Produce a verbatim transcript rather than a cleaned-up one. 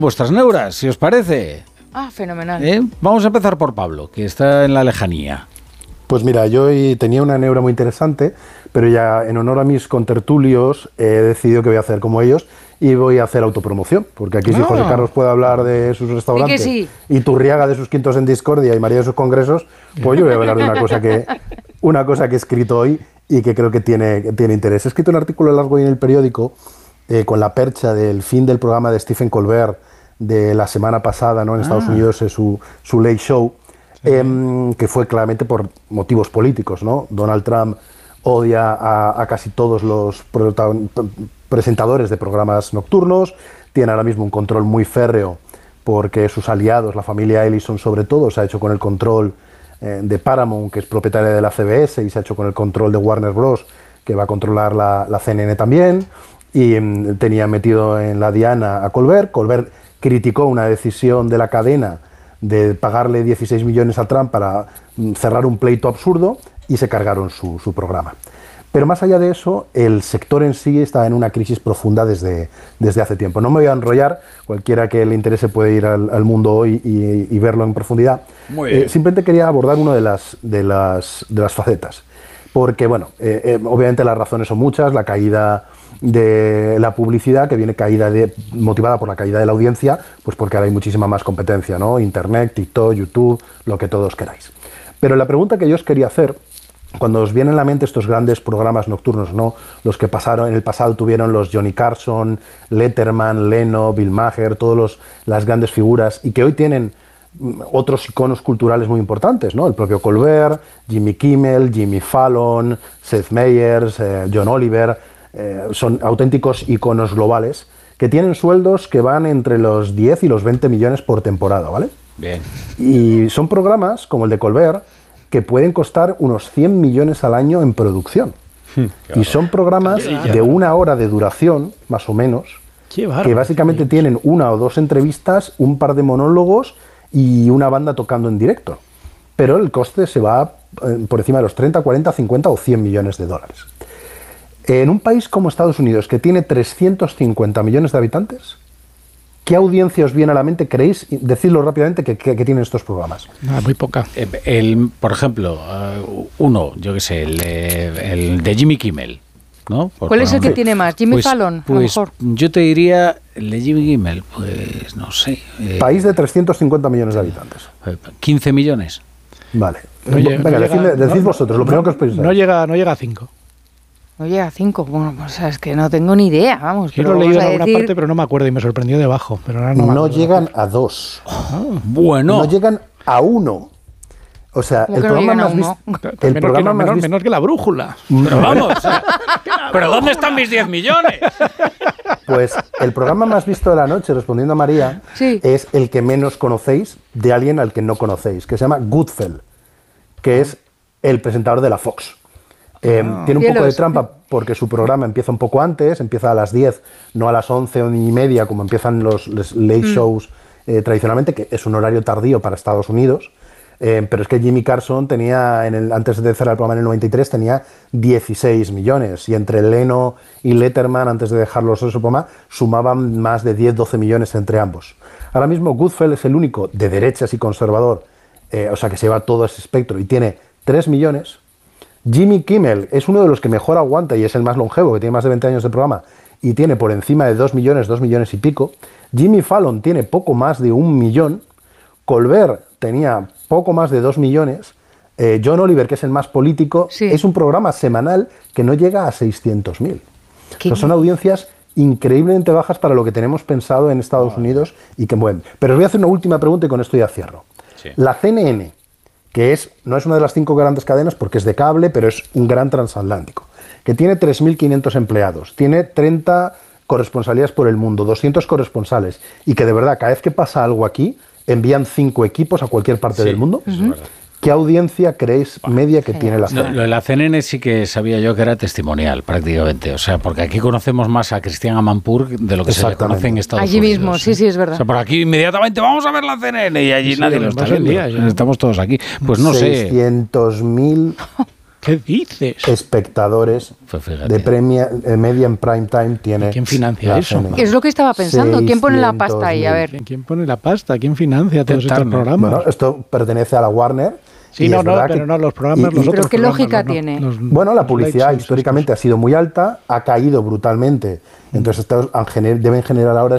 vuestras neuras, si os parece. Ah, fenomenal. ¿Eh? Vamos a empezar por Pablo, que está en la lejanía. Pues mira, yo hoy tenía una neura muy interesante, pero ya en honor a mis contertulios he decidido que voy a hacer como ellos y voy a hacer autopromoción, porque aquí si José Carlos puede hablar de sus restaurantes sí. y Turriaga de sus quintos en discordia y María de sus congresos, pues yo voy a hablar de una cosa que, una cosa que he escrito hoy y que creo que tiene, que tiene interés. He escrito un artículo largo en el periódico eh, con la percha del fin del programa de Stephen Colbert de la semana pasada, ¿no? En Estados ah. Unidos, es su, su Late Show, sí. eh, que fue claramente por motivos políticos, ¿no? Donald Trump odia a, a casi todos los presentadores de programas nocturnos, tiene ahora mismo un control muy férreo porque sus aliados, la familia Ellison sobre todo, se ha hecho con el control eh, de Paramount, que es propietaria de la C B S, y se ha hecho con el control de Warner Bros., que va a controlar la, la C N N también, y eh, tenía metido en la diana a Colbert. Colbert criticó una decisión de la cadena de pagarle dieciséis millones a Trump para cerrar un pleito absurdo y se cargaron su, su programa. Pero más allá de eso, el sector en sí está en una crisis profunda desde, desde hace tiempo. No me voy a enrollar, cualquiera que le interese puede ir al, al Mundo Hoy y, y verlo en profundidad. Muy bien. Eh, simplemente quería abordar una de las, de las, de las facetas. Porque, bueno, eh, eh, obviamente las razones son muchas, la caída de la publicidad, que viene caída de, motivada por la caída de la audiencia, pues porque ahora hay muchísima más competencia, ¿no? Internet, TikTok, YouTube, lo que todos queráis. Pero la pregunta que yo os quería hacer, cuando os vienen a la mente estos grandes programas nocturnos, ¿no? Los que pasaron en el pasado tuvieron los Johnny Carson, Letterman, Leno, Bill Maher, todas los, las grandes figuras, y que hoy tienen otros iconos culturales muy importantes, ¿no? El propio Colbert, Jimmy Kimmel, Jimmy Fallon, Seth Meyers, eh, John Oliver, eh, son auténticos iconos globales que tienen sueldos que van entre los diez y los veinte millones por temporada, ¿vale? Bien. Y son programas como el de Colbert que pueden costar unos cien millones al año en producción. Hmm, y son programas de una hora de duración, más o menos, que básicamente tienen una o dos entrevistas, un par de monólogos y una banda tocando en directo. Pero el coste se va eh, por encima de los treinta, cuarenta, cincuenta o cien millones de dólares. En un país como Estados Unidos, que tiene trescientos cincuenta millones de habitantes, ¿qué audiencia os viene a la mente? ¿Queréis decirlo rápidamente que, que, que tienen estos programas? Ah, muy poca. El, el, por ejemplo, uh, uno, yo qué sé, el, el de Jimmy Kimmel, ¿no? Por ¿Cuál es el que sí. tiene más? ¿Jimmy pues, Fallon? Pues a lo mejor. Yo te diría el de Jimmy Kimmel, pues no sé. Eh, país de trescientos cincuenta millones de habitantes. quince millones. Vale. No llega, Venga, no decidme, llega, decid no, vosotros, lo no, primero que os pensáis. No llega, no llega a cinco. No llega a cinco. Bueno, pues es que no tengo ni idea, vamos. Yo lo he leído en alguna decir... parte, pero no me acuerdo y me sorprendió debajo. Pero ahora no no llegan a dos. Oh, bueno. No llegan a uno. O sea, el no programa más visto. El menor, programa que, menor, visto... menor que la brújula. Pero vamos. ¿Pero dónde están mis diez millones? Pues el programa más visto de la noche, respondiendo a María, sí. es el que menos conocéis de alguien al que no conocéis, que se llama Goodfellow, que es el presentador de la Fox. Eh, ah, tiene un cielos. poco de trampa porque su programa empieza un poco antes, empieza a las diez, no a las once o ni media como empiezan los, los late mm. shows eh, tradicionalmente, que es un horario tardío para Estados Unidos. Eh, pero es que Jimmy Carson tenía, en el, antes de cerrar el programa en el noventa y tres, tenía dieciséis millones. Y entre Leno y Letterman, antes de dejarlos en su programa, sumaban más de diez, doce millones entre ambos. Ahora mismo Goodfellow es el único de derechas y conservador, eh, o sea que se lleva todo ese espectro y tiene tres millones. Jimmy Kimmel es uno de los que mejor aguanta y es el más longevo, que tiene más de veinte años de programa y tiene por encima de dos millones, dos millones y pico. Jimmy Fallon tiene poco más de un millón. Colbert tenía poco más de dos millones. Eh, John Oliver, que es el más político, sí. es un programa semanal que no llega a seiscientos mil. O sea, son audiencias increíblemente bajas para lo que tenemos pensado en Estados Unidos y que bueno. Pero os voy a hacer una última pregunta y con esto ya cierro. Sí. La C N N, que es, no es una de las cinco grandes cadenas porque es de cable, pero es un gran transatlántico, que tiene tres mil quinientos empleados, tiene treinta corresponsalías por el mundo, doscientos corresponsales, y que de verdad, cada vez que pasa algo aquí, envían cinco equipos a cualquier parte sí, del mundo. Uh-huh. ¿Qué audiencia creéis media que sí. tiene la C N N? No, lo de la C N N sí que sabía yo que era testimonial, prácticamente. O sea, porque aquí conocemos más a Christiane Amanpour de lo que se conoce en Estados allí Unidos. Allí mismo, sí, sí, es verdad. O sea, por aquí inmediatamente vamos a ver la C N N y allí sí, nadie lo está viendo. Día, estamos todos aquí. Pues no sé. seiscientos mil ¿Qué dices? Espectadores pues de premia, eh, media en prime time tiene. ¿Quién financia eso? C N N. Es lo que estaba pensando. ¿Quién pone la pasta ahí? A ver. ¿Quién pone la pasta? ¿Quién financia todos estos programas? Bueno, esto pertenece a la Warner. Sí, no, no, pero no, los programas, y, los ¿Pero otros qué programas, lógica no, tiene? Los, bueno, la publicidad históricamente ha sido muy alta, ha caído brutalmente, entonces estos deben generar ahora